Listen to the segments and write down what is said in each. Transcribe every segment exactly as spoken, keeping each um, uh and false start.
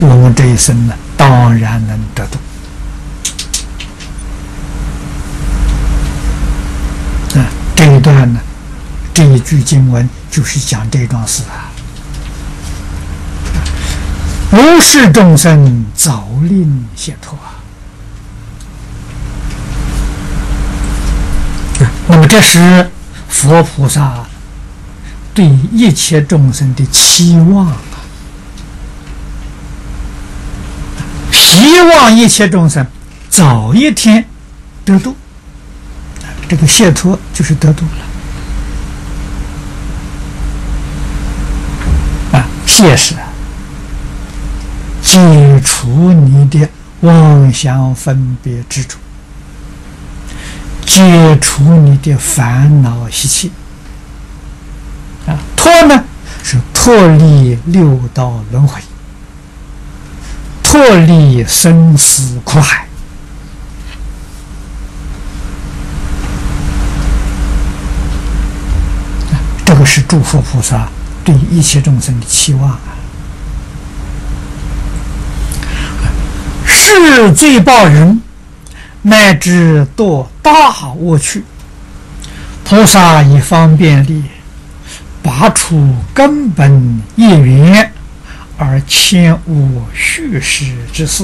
我们这一生呢，当然能得度。啊，这一段呢，这一句经文就是讲这桩事啊。如是众生早令解脱啊。那么这是佛菩萨对一切众生的期望啊，希望一切众生早一天得度。这个解脱就是得度了啊，解是解除你的妄想分别执着，解除你的烦恼习气啊。脱呢是脱离六道轮回，脱离生死苦海。这个是诸佛菩萨对一切众生的期望啊。是罪报人乃至堕大恶趣，菩萨以方便力拔除根本业缘，而迁无虚实之事。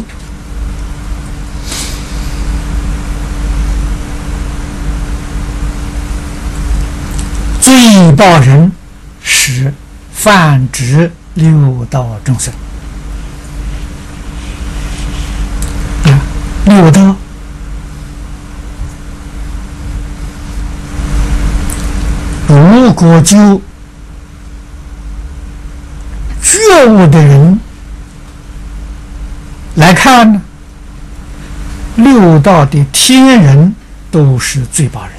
罪报人是泛指六道众生。六道如果就觉悟的人来看呢，六道的天人都是罪报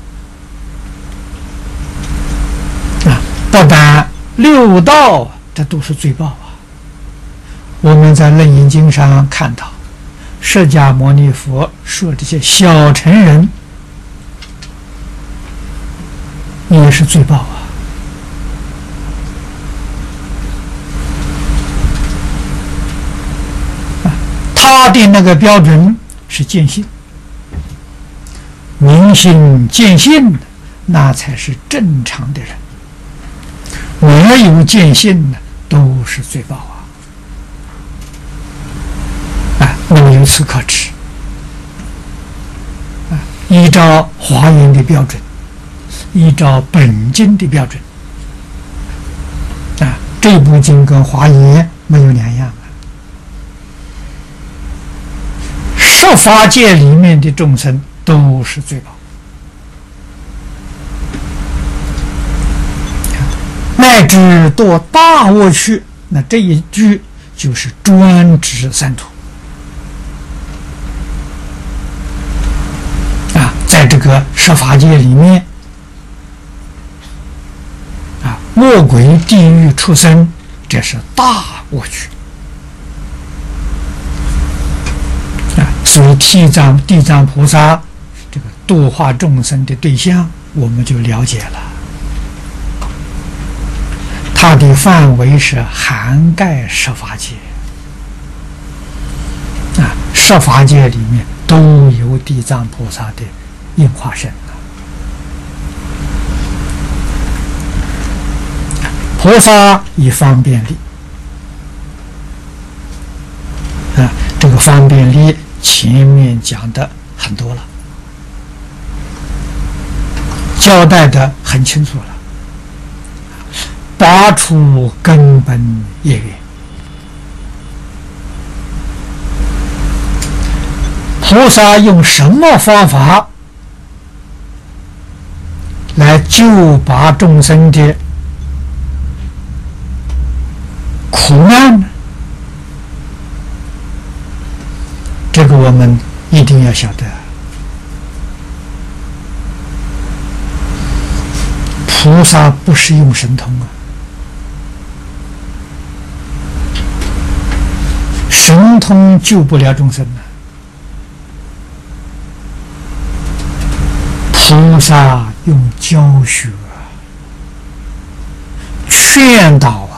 人啊！不但六道这都是罪报啊，我们在《楞严经》上看到释迦牟尼佛说这些小乘人也是罪报啊！他的那个标准是见性，明心见性的那才是正常的人，没有见性的都是罪报啊！啊，那么由此可知，啊，依照华严的标准，依照本经的标准，啊，这部经跟华严没有两样啊。十法界里面的众生都是罪报，乃至堕大恶趣，那这一句就是专指三途啊，在这个十法界里面啊，恶鬼、地狱、畜生，这是大恶趣。所以地藏地藏菩萨这个度化众生的对象，我们就了解了，它的范围是涵盖十法界啊，十法界里面都有地藏菩萨的应化身啊。菩萨以方便力啊，这个方便力前面讲的很多了，交代的很清楚了。拔除根本业缘，菩萨用什么方法来救拔众生的苦难呢？这个我们一定要晓得，菩萨不是用神通啊，神通救不了众生啊，菩萨用教学、劝导